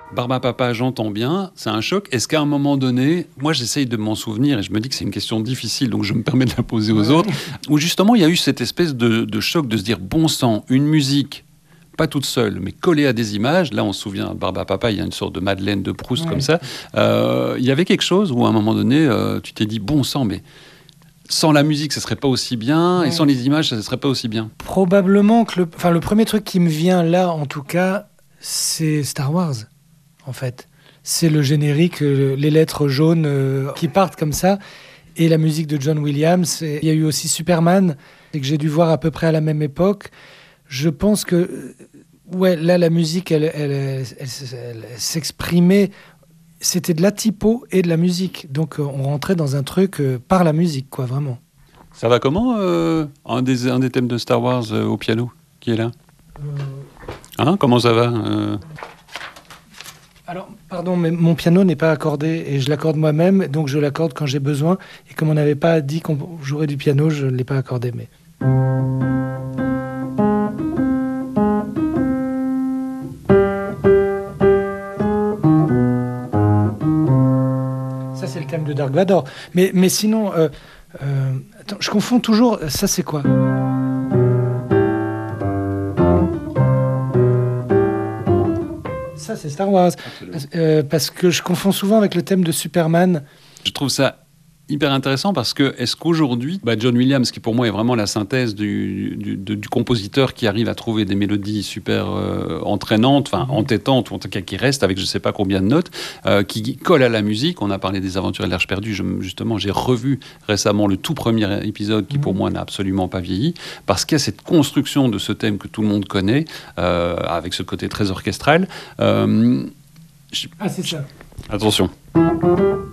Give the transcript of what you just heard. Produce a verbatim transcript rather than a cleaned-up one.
Barbapapa, j'entends bien, c'est un choc. Est-ce qu'à un moment donné, moi j'essaye de m'en souvenir et je me dis que c'est une question difficile, donc je me permets de la poser aux Ouais. autres, où justement il y a eu cette espèce de, de choc de se dire, bon sang, une musique, pas toute seule, mais collée à des images. Là, on se souvient, Barbapapa, il y a une sorte de Madeleine de Proust Ouais. comme ça. Euh, il y avait quelque chose où à un moment donné, euh, tu t'es dit, bon sang, mais sans la musique, ça serait pas aussi bien, Ouais. et sans les images, ça ne serait pas aussi bien. Probablement que le, enfin, le premier truc qui me vient là, en tout cas, c'est Star Wars, en fait. C'est le générique, euh, les lettres jaunes euh, qui partent comme ça, et la musique de John Williams. Et il y a eu aussi Superman, et que j'ai dû voir à peu près à la même époque. Je pense que, euh, ouais, là, la musique, elle, elle, elle, elle- elle s'exprimait. C'était de la typo et de la musique. Donc, euh, on rentrait dans un truc euh, par la musique, quoi, vraiment. Ça va comment, euh, un, des, un des thèmes de Star Wars euh, au piano, qui est là hein, Comment ça va euh Alors, pardon, mais mon piano n'est pas accordé et je l'accorde moi-même, donc je l'accorde quand j'ai besoin. Et comme on n'avait pas dit qu'on jouerait du piano, je ne l'ai pas accordé. Mais... Ça, c'est le thème de Dark Vador. Mais, mais sinon, euh, euh, attends, je confonds toujours. Ça, c'est quoi ? Ça, c'est Star Wars. Euh, parce que je confonds souvent avec le thème de Superman. Je trouve ça hyper intéressant parce que est-ce qu'aujourd'hui, bah John Williams, qui pour moi est vraiment la synthèse du, du, du, du compositeur qui arrive à trouver des mélodies super euh, entraînantes, enfin Mhm. entêtantes, ou en tout cas qui restent avec je sais pas combien de notes, euh, qui collent à la musique. On a parlé des Aventuriers de l'Arche perdue. Je, justement, j'ai revu récemment le tout premier épisode qui pour Mhm. moi n'a absolument pas vieilli parce qu'il y a cette construction de ce thème que tout le monde connaît euh, avec ce côté très orchestral. Euh, je- Ah, c'est ça. Attention.